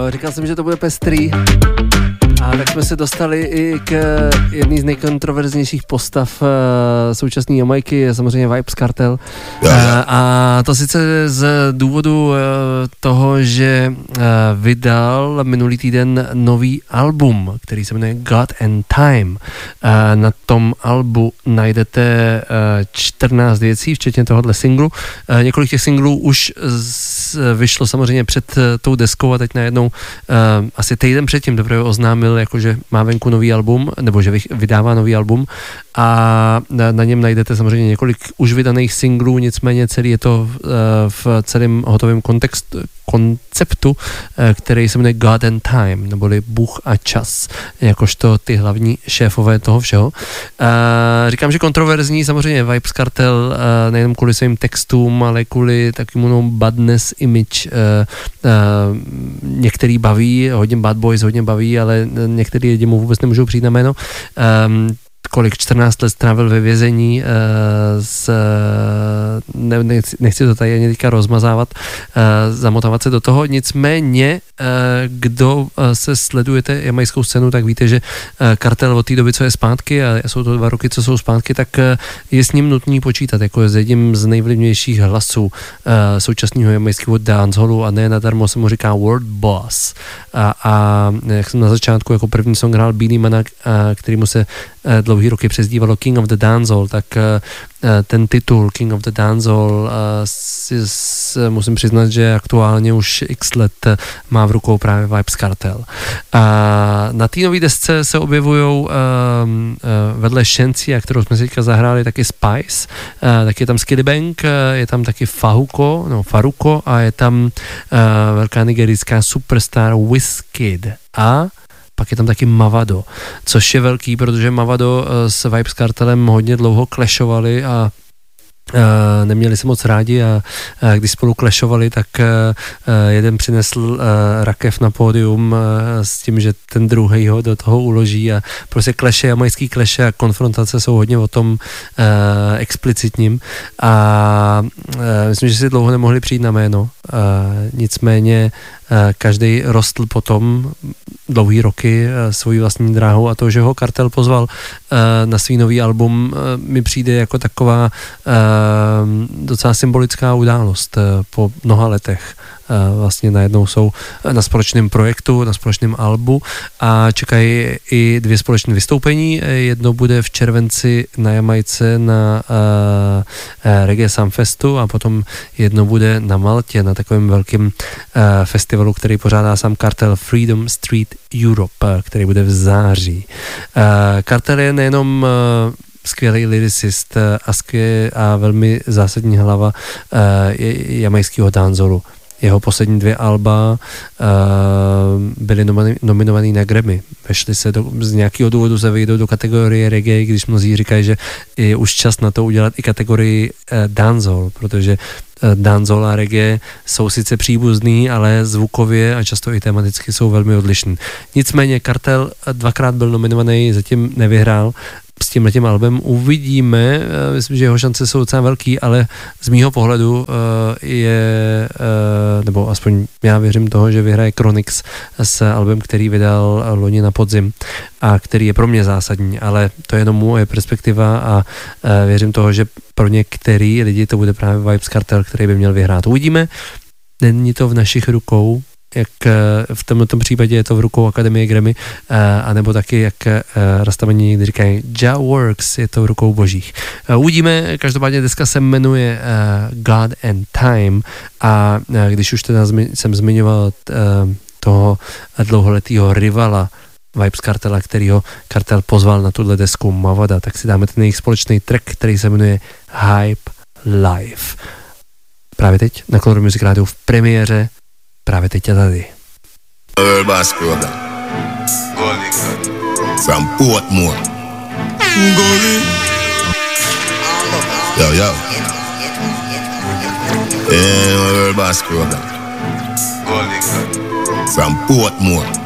říkal jsem, že to bude pestrý. A tak jsme se dostali i k jedné z nejkontroverznějších postav současné Jamajky, samozřejmě Vybz Kartel. A to sice z důvodu toho, že vydal minulý týden nový album, který se jmenuje God and Time. Na tom albu najdete 14 věcí, včetně tohohle singlu. Několik těch singlů už vyšlo samozřejmě před tou deskou a teď najednou asi týden předtím teprve oznámil, jakože má venku nový album, nebo že vydává nový album a na něm najdete samozřejmě několik už vydaných singlů, nicméně celý je to v celém hotovém konceptu, který se jmenuje God and Time, neboli Bůh a čas, jakožto ty hlavní šéfové toho všeho. Říkám, že kontroverzní, samozřejmě Vybz Kartel nejenom kvůli svým textům, ale kvůli takovému badness image. Některý baví, hodně Bad Boys hodně baví, ale některý lidi mu vůbec nemůžou přijít na jméno. Kolik 14 let strávil ve vězení, nechci to tady ani teďka rozmazávat, zamotávat se do toho, nicméně kdo se sledujete jamajskou scénu, tak víte, že Kartel od té doby, co je zpátky, a jsou to 2 roky, co jsou zpátky, tak je s ním nutný počítat, jako s jedním z nejvlivnějších hlasů současného jamajského dancehallu a ne nadarmo se mu říká World Boss. A jak jsem na začátku jako první song hrál Beenie Mana, kterýmu se dlouhý roky přezdívalo King of the Dancehall, tak ten titul King of the Dancehall musím přiznat, že aktuálně už x let má v rukou právě Vybz Kartel. Na té nové desce se objevují vedle Shensia, kterou jsme si teďka zahráli, taky Spice, taky je tam Skiddy Bang, je tam taky Faruko a je tam velká nigerijská superstar Wizkid a pak je tam taky Mavado, což je velký, protože Mavado s Vybz Kartelem hodně dlouho clashovali a neměli se moc rádi a když spolu clashovali, tak jeden přinesl rakev na pódium s tím, že ten druhej ho do toho uloží a prostě kleše, jamajský kleše a konfrontace jsou hodně o tom explicitním a myslím, že si dlouho nemohli přijít na jméno. Nicméně každý rostl potom dlouhý roky svojí vlastní dráhou a to, že ho Kartel pozval na svý nový album, mi přijde jako taková docela symbolická událost po mnoha letech. Vlastně najednou jsou na společném projektu, na společném albu a čekají i 2 společné vystoupení. Jedno bude v červenci na Jamajce na Reggae Sunfestu a potom jedno bude na Maltě na takovém velkém festivalu, který pořádá sám Kartel Freedom Street Europe, který bude v září. Kartel je nejenom skvělý lyricist a velmi zásadní hlava jamajského dancehallu. Jeho poslední 2 alba byly nominovaný na Grammy. Vešli se z nějakého důvodu se vejdou do kategorie reggae, když mnozí říkají, že je už čas na to udělat i kategorii dancehall, protože dancehall a reggae jsou sice příbuzný, ale zvukově a často i tematicky jsou velmi odlišný. Nicméně Kartel 2krát byl nominovaný, zatím nevyhrál. S tímhletím albem uvidíme, myslím, že jeho šance jsou docela velký, ale z mýho pohledu nebo aspoň já věřím toho, že vyhraje Chronix s albem, který vydal loni na podzim a který je pro mě zásadní, ale to je jenom moje perspektiva a věřím toho, že pro některý lidi to bude právě Vybz Kartel, který by měl vyhrát. Uvidíme, není to v našich rukou, jak v tomto případě je to v rukou Akademie Grammy, anebo taky, jak Rastamani někdy říkají, Jah works, je to v rukou božích. Uvidíme, každopádně deska se jmenuje God and Time a když už teda jsem zmiňoval toho dlouholetého rivala Vybz Kartela, kterýho Kartel pozval na tuhle desku Mavada, tak si dáme ten jejich společný track, který se jmenuje Hype Life. Právě teď na Color Music Radio v premiéře, právě teď a tady. World Boss Program from Portmore. Yo. Yeah, World Boss Program from Portmore.